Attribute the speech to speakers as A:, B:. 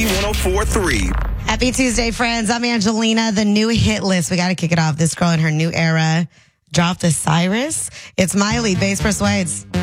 A: 104.3.
B: Happy Tuesday, friends. I'm Angelina. The new hit list. We got to kick it off. This girl in her new era dropped the Cyrus. It's Miley, Bass Persuades.